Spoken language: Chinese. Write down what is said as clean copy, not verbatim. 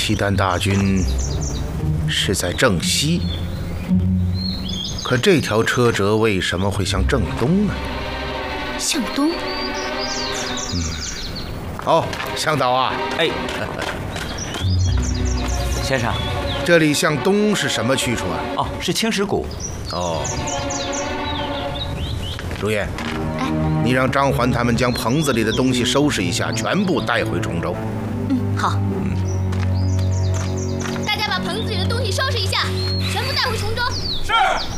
契丹大军是在正西，可这条车辙为什么会向正东呢？ 向东？ 哦，向导啊， 哎，先生， 这里向东是什么去处啊？ 哦，是青石谷。 哦，如燕，你让张环他们将棚子里的东西收拾一下，全部带回崇州。 好。 大家把棚子里的东西收拾一下，全部带回崇州。 是。